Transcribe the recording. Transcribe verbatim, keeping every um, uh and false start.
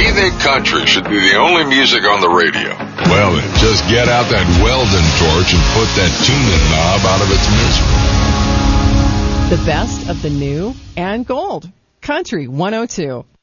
think country should be the only music on the radio? Well then, just get out that Weldon torch and put that tuning knob out of its misery. The best of the new and gold. Country one oh two.